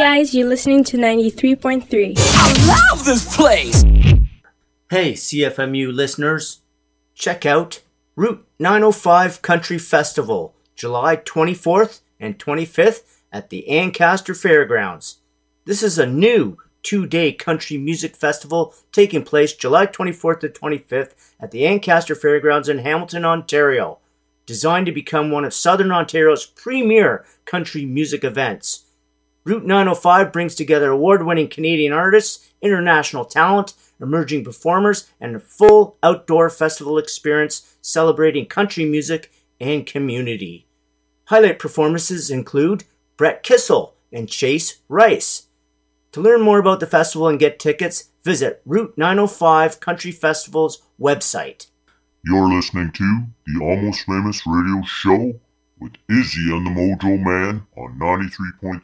guys, you're listening to 93.3. I love this place! Hey, CFMU listeners, check out Route 905 Country Festival, July 24th and 25th at the Ancaster Fairgrounds. This is a new 2-day country music festival taking place July 24th to 25th at the Ancaster Fairgrounds in Hamilton, Ontario, designed to become one of Southern Ontario's premier country music events. Route 905 brings together award-winning Canadian artists, international talent, emerging performers, and a full outdoor festival experience celebrating country music and community. Highlight performances include Brett Kissel and Chase Rice. To learn more about the festival and get tickets, visit Route 905 Country Festival's website. You're listening to the Almost Famous Radio Show with Izzy and the Mojo Man on 93.3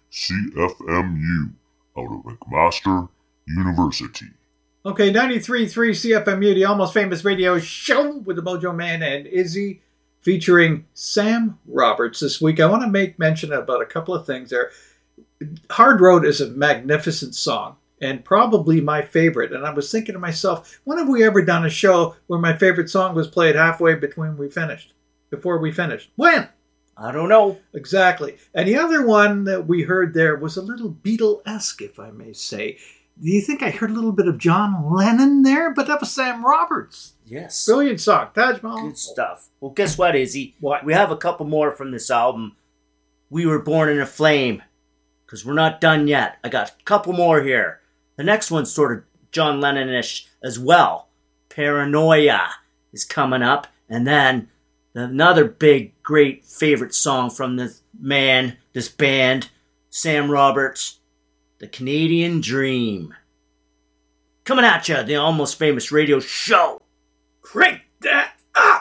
CFMU out of McMaster University. Okay, 93.3 CFMU, the Almost Famous Radio Show with the Mojo Man and Izzy, featuring Sam Roberts this week. I want to make mention about a couple of things there. Hard Road is a magnificent song and probably my favorite. And I was thinking to myself, when have we ever done a show where my favorite song was played halfway before we finished? When? I don't know. Exactly. And the other one that we heard there was a little Beatle-esque, if I may say. Do you think I heard a little bit of John Lennon there? But that was Sam Roberts. Yes. Brilliant song. Taj Mahal. Good stuff. Well, guess what, Izzy? What? We have a couple more from this album. We Were Born in a Flame. Because we're not done yet. I got a couple more here. The next one's sort of John Lennon-ish as well. Paranoia is coming up. And then another big, great favorite song from this band, Sam Roberts, The Canadian Dream. Coming at you, the Almost Famous Radio Show. Great!